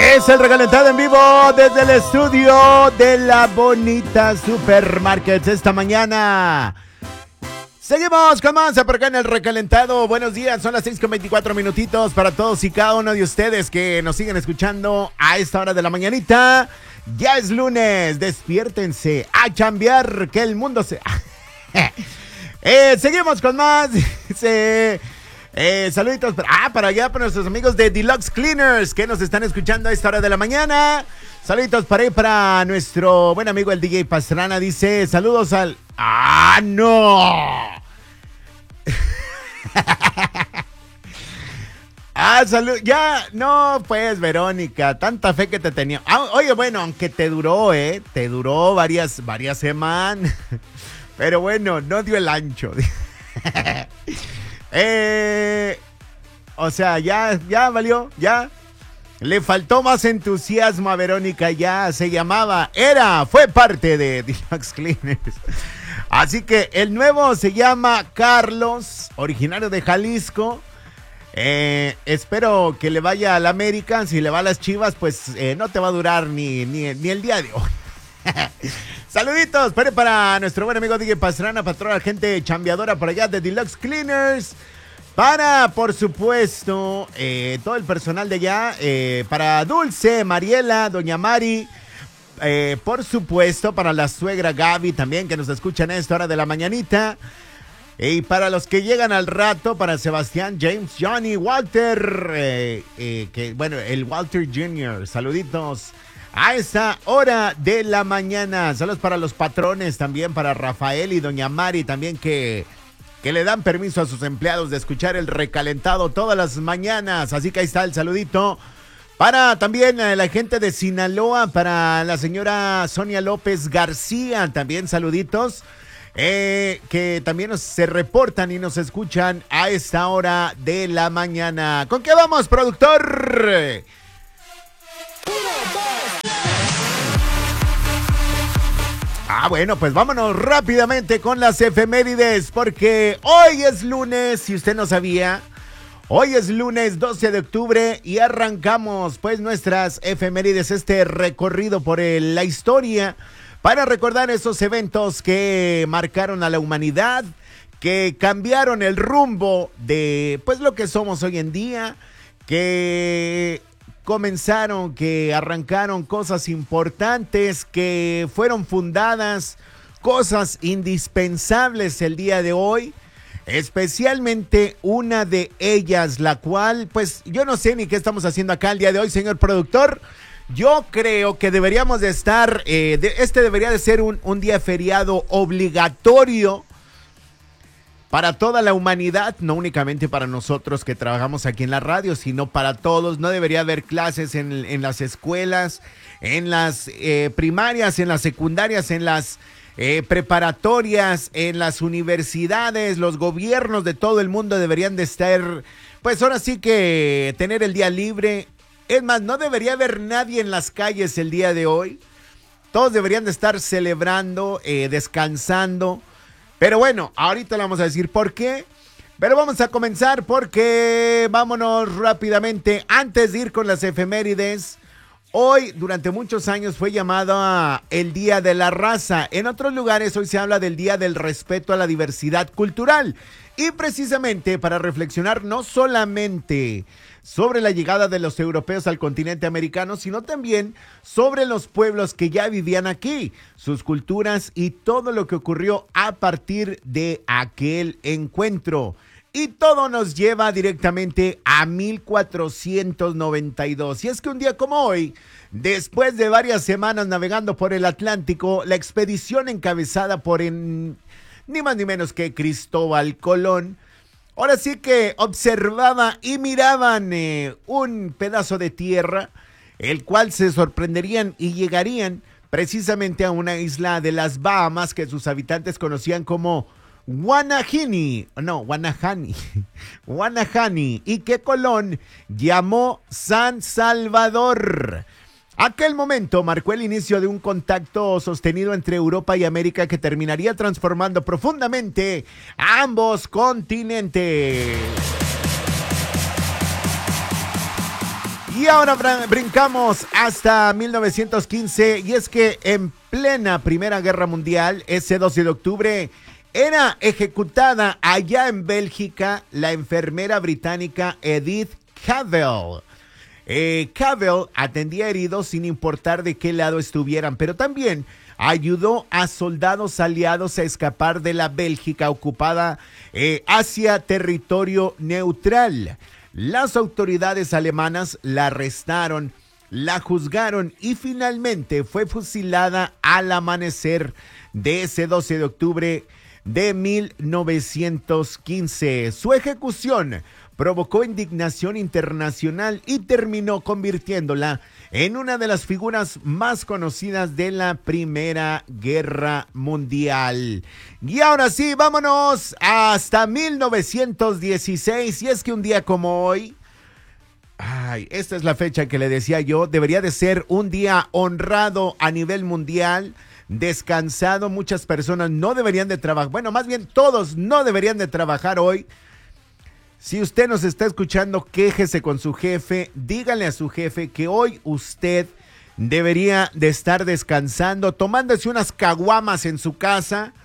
Es el recalentado en vivo desde el estudio de la bonita Supermarkets esta mañana. Seguimos con más por acá en el recalentado. Buenos días, son las 6:24 minutitos para todos y cada uno de ustedes que nos siguen escuchando a esta hora de la mañanita. Ya es lunes, despiértense a chambear, que el mundo se... seguimos con más. Saluditos para allá, para nuestros amigos de Deluxe Cleaners que nos están escuchando a esta hora de la mañana. Saluditos para ahí para nuestro buen amigo el DJ Pastrana. Dice, saludos al... ¡Ah, no! Salud. Ya, no, pues, Verónica, tanta fe que te tenía. Oye, bueno, aunque te duró varias semanas. Pero bueno, no dio el ancho. O sea, ya valió, ya. Le faltó más entusiasmo a Verónica, ya se fue parte de Deluxe Cleaners. Así que el nuevo se llama Carlos, originario de Jalisco. Espero que le vaya al América. Si le va a las Chivas, pues no te va a durar ni el día de hoy. Saluditos para nuestro buen amigo DJ Pastrana, para toda la gente chambeadora por allá de Deluxe Cleaners. Para, por supuesto, todo el personal de allá. Para Dulce, Mariela, Doña Mari. Por supuesto, para la suegra Gaby también, que nos escuchan a esta hora de la mañanita. Y para los que llegan al rato, para Sebastián, James, Johnny, Walter. El Walter Jr. Saluditos a esta hora de la mañana. Saludos para los patrones también, para Rafael y Doña Mari también que le dan permiso a sus empleados de escuchar el recalentado todas las mañanas. Así que ahí está el saludito. Para también la gente de Sinaloa, para la señora Sonia López García, también saluditos. Que también se reportan y nos escuchan a esta hora de la mañana. ¿Con qué vamos, productor? Bueno, pues vámonos rápidamente con las efemérides, porque hoy es lunes, si usted no sabía, hoy es lunes 12 de octubre y arrancamos pues nuestras efemérides, este recorrido por la historia para recordar esos eventos que marcaron a la humanidad, que cambiaron el rumbo de pues lo que somos hoy en día, que arrancaron cosas importantes, que fueron fundadas, cosas indispensables el día de hoy, especialmente una de ellas, la cual, pues, yo no sé ni qué estamos haciendo acá el día de hoy, señor productor. Yo creo que deberíamos de estar, debería de ser un día feriado obligatorio para toda la humanidad, no únicamente para nosotros que trabajamos aquí en la radio, sino para todos. No debería haber clases en las escuelas, en las primarias, en las secundarias, en las preparatorias, en las universidades. Los gobiernos de todo el mundo deberían de estar, pues ahora sí que tener el día libre. Es más, no debería haber nadie en las calles el día de hoy. Todos deberían de estar celebrando, descansando. Pero bueno, ahorita le vamos a decir por qué. Pero vamos a comenzar porque vámonos rápidamente. Antes de ir con las efemérides, hoy durante muchos años fue llamado el Día de la Raza. En otros lugares hoy se habla del Día del Respeto a la Diversidad Cultural. Y precisamente para reflexionar no solamente sobre la llegada de los europeos al continente americano, sino también sobre los pueblos que ya vivían aquí, sus culturas y todo lo que ocurrió a partir de aquel encuentro. Y todo nos lleva directamente a 1492. Y es que un día como hoy, después de varias semanas navegando por el Atlántico, la expedición encabezada por ni más ni menos que Cristóbal Colón, ahora sí que observaba y miraban un pedazo de tierra, el cual se sorprenderían y llegarían precisamente a una isla de las Bahamas que sus habitantes conocían como Guanahani, y que Colón llamó San Salvador. Aquel momento marcó el inicio de un contacto sostenido entre Europa y América que terminaría transformando profundamente a ambos continentes. Y ahora brincamos hasta 1915 y es que en plena Primera Guerra Mundial, ese 12 de octubre, era ejecutada allá en Bélgica la enfermera británica Edith Cavell. Cavell atendía heridos sin importar de qué lado estuvieran, pero también ayudó a soldados aliados a escapar de la Bélgica ocupada hacia territorio neutral. Las autoridades alemanas la arrestaron, la juzgaron y finalmente fue fusilada al amanecer de ese 12 de octubre de 1915. Su ejecución provocó indignación internacional y terminó convirtiéndola en una de las figuras más conocidas de la Primera Guerra Mundial. Y ahora sí, vámonos hasta 1916. Y es que un día como hoy, esta es la fecha que le decía yo, debería de ser un día honrado a nivel mundial, descansado. Muchas personas no deberían de trabajar, bueno, más bien todos no deberían de trabajar hoy. Si usted nos está escuchando, quéjese con su jefe, dígale a su jefe que hoy usted debería de estar descansando, tomándose unas caguamas en su casa,